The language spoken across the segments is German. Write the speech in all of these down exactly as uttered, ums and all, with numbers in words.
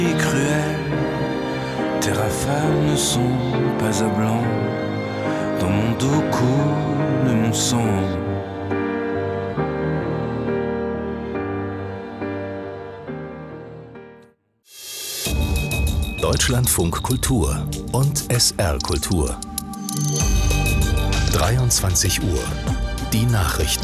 Cruel, tes rafales ne sont pas à blanc, dans mon dos coule mon sang. Deutschlandfunk Kultur und S R Kultur. dreiundzwanzig Uhr. Die Nachrichten.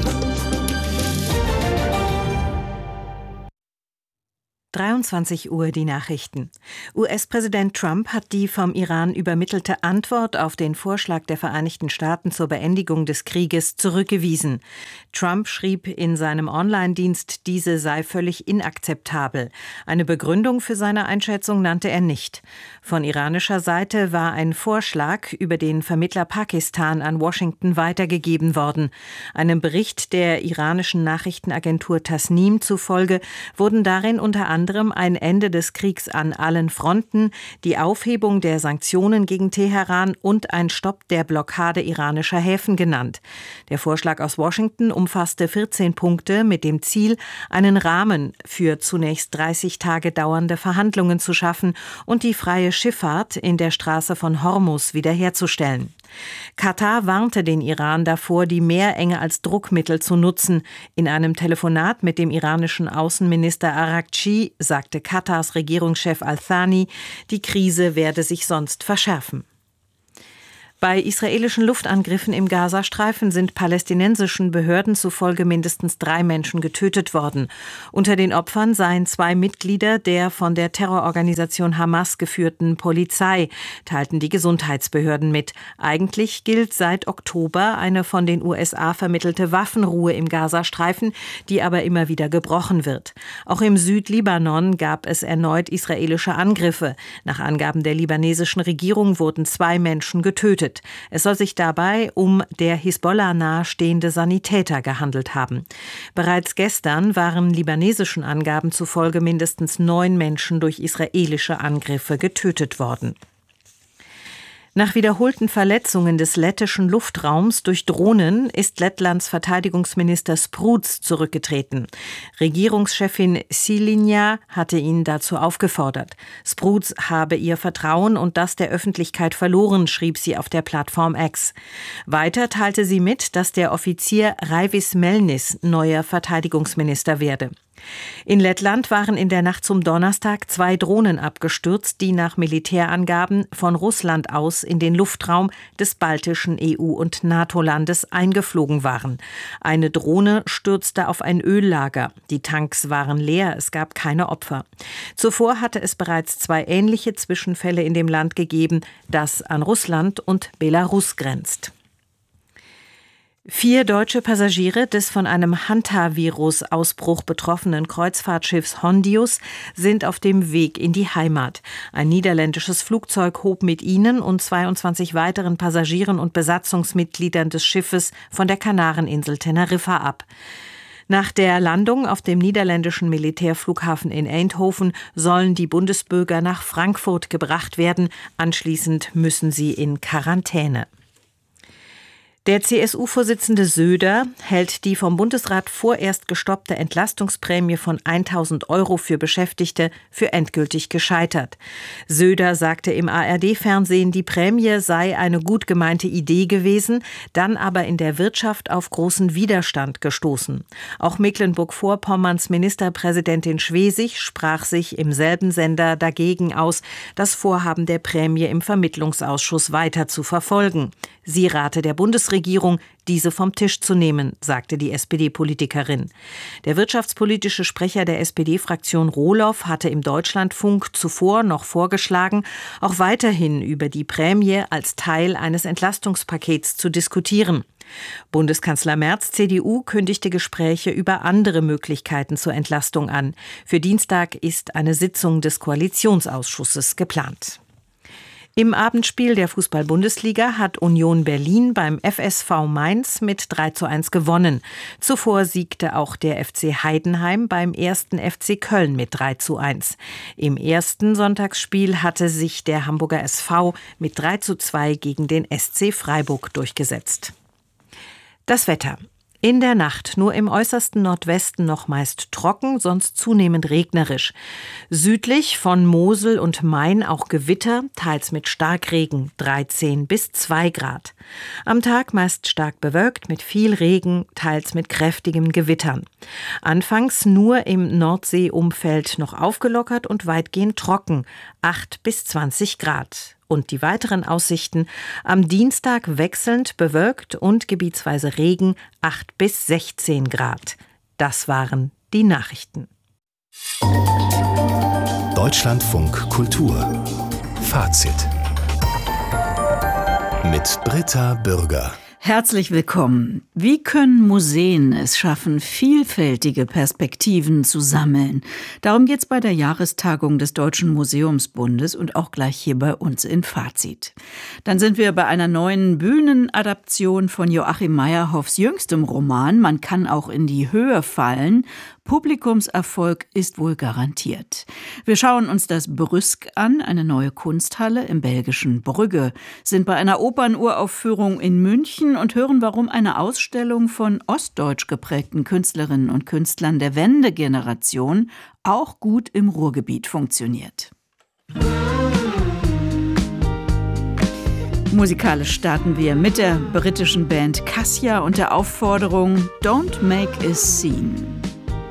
dreiundzwanzig Uhr die Nachrichten. U S-Präsident Trump hat die vom Iran übermittelte Antwort auf den Vorschlag der Vereinigten Staaten zur Beendigung des Krieges zurückgewiesen. Trump schrieb in seinem Online-Dienst, diese sei völlig inakzeptabel. Eine Begründung für seine Einschätzung nannte er nicht. Von iranischer Seite war ein Vorschlag über den Vermittler Pakistan an Washington weitergegeben worden. Einem Bericht der iranischen Nachrichtenagentur Tasnim zufolge wurden darin unter anderem ein Ende des Kriegs an allen Fronten, die Aufhebung der Sanktionen gegen Teheran und ein Stopp der Blockade iranischer Häfen genannt. Der Vorschlag aus Washington umfasste vierzehn Punkte mit dem Ziel, einen Rahmen für zunächst dreißig Tage dauernde Verhandlungen zu schaffen und die freie Schifffahrt in der Straße von Hormuz wiederherzustellen. Katar warnte den Iran davor, die Meerenge als Druckmittel zu nutzen. In einem Telefonat mit dem iranischen Außenminister Araghchi sagte Katars Regierungschef Al-Thani, die Krise werde sich sonst verschärfen. Bei israelischen Luftangriffen im Gazastreifen sind palästinensischen Behörden zufolge mindestens drei Menschen getötet worden. Unter den Opfern seien zwei Mitglieder der von der Terrororganisation Hamas geführten Polizei, teilten die Gesundheitsbehörden mit. Eigentlich gilt seit Oktober eine von den U S A vermittelte Waffenruhe im Gazastreifen, die aber immer wieder gebrochen wird. Auch im Südlibanon gab es erneut israelische Angriffe. Nach Angaben der libanesischen Regierung wurden zwei Menschen getötet. Es soll sich dabei um der Hisbollah nahestehende Sanitäter gehandelt haben. Bereits gestern waren libanesischen Angaben zufolge mindestens neun Menschen durch israelische Angriffe getötet worden. Nach wiederholten Verletzungen des lettischen Luftraums durch Drohnen ist Lettlands Verteidigungsminister Spruds zurückgetreten. Regierungschefin Šilinja hatte ihn dazu aufgefordert. Spruds habe ihr Vertrauen und das der Öffentlichkeit verloren, schrieb sie auf der Plattform X. Weiter teilte sie mit, dass der Offizier Raivis Melnis neuer Verteidigungsminister werde. In Lettland waren in der Nacht zum Donnerstag zwei Drohnen abgestürzt, die nach Militärangaben von Russland aus in den Luftraum des baltischen E U- und NATO-Landes eingeflogen waren. Eine Drohne stürzte auf ein Öllager. Die Tanks waren leer, es gab keine Opfer. Zuvor hatte es bereits zwei ähnliche Zwischenfälle in dem Land gegeben, das an Russland und Belarus grenzt. Vier deutsche Passagiere des von einem Hantavirus-Ausbruch betroffenen Kreuzfahrtschiffs Hondius sind auf dem Weg in die Heimat. Ein niederländisches Flugzeug hob mit ihnen und zweiundzwanzig weiteren Passagieren und Besatzungsmitgliedern des Schiffes von der Kanareninsel Teneriffa ab. Nach der Landung auf dem niederländischen Militärflughafen in Eindhoven sollen die Bundesbürger nach Frankfurt gebracht werden. Anschließend müssen sie in Quarantäne. Der C S U-Vorsitzende Söder hält die vom Bundesrat vorerst gestoppte Entlastungsprämie von tausend Euro für Beschäftigte für endgültig gescheitert. Söder sagte im A R D-Fernsehen, die Prämie sei eine gut gemeinte Idee gewesen, dann aber in der Wirtschaft auf großen Widerstand gestoßen. Auch Mecklenburg-Vorpommerns Ministerpräsidentin Schwesig sprach sich im selben Sender dagegen aus, das Vorhaben der Prämie im Vermittlungsausschuss weiter zu verfolgen. Sie rate der Bundesregierung, diese vom Tisch zu nehmen, sagte die S P D-Politikerin. Der wirtschaftspolitische Sprecher der S P D-Fraktion Rohloff hatte im Deutschlandfunk zuvor noch vorgeschlagen, auch weiterhin über die Prämie als Teil eines Entlastungspakets zu diskutieren. Bundeskanzler Merz, C D U, kündigte Gespräche über andere Möglichkeiten zur Entlastung an. Für Dienstag ist eine Sitzung des Koalitionsausschusses geplant. Im Abendspiel der Fußball-Bundesliga hat Union Berlin beim F S V Mainz mit drei zu eins gewonnen. Zuvor siegte auch der F C Heidenheim beim ersten F C Köln mit drei zu eins. Im ersten Sonntagsspiel hatte sich der Hamburger S V mit drei zu zwei gegen den S C Freiburg durchgesetzt. Das Wetter. In der Nacht nur im äußersten Nordwesten noch meist trocken, sonst zunehmend regnerisch. Südlich von Mosel und Main auch Gewitter, teils mit Starkregen, dreizehn bis zwei Grad. Am Tag meist stark bewölkt mit viel Regen, teils mit kräftigen Gewittern. Anfangs nur im Nordseeumfeld noch aufgelockert und weitgehend trocken, acht bis zwanzig Grad. Und die weiteren Aussichten: am Dienstag wechselnd bewölkt und gebietsweise Regen, acht bis sechzehn Grad. Das waren die Nachrichten. Deutschlandfunk Kultur. Fazit. Mit Britta Bürger. Herzlich willkommen. Wie können Museen es schaffen, vielfältige Perspektiven zu sammeln? Darum geht es bei der Jahrestagung des Deutschen Museumsbundes und auch gleich hier bei uns in Fazit. Dann sind wir bei einer neuen Bühnenadaption von Joachim Meyerhoffs jüngstem Roman Man kann auch in die Höhe fallen. Publikumserfolg ist wohl garantiert. Wir schauen uns das Brüsk an, eine neue Kunsthalle im belgischen Brügge, sind bei einer Opernuraufführung in München und hören, warum eine Ausstellung von ostdeutsch geprägten Künstlerinnen und Künstlern der Wendegeneration auch gut im Ruhrgebiet funktioniert. Musikalisch starten wir mit der britischen Band Cassia und der Aufforderung Don't Make a Scene.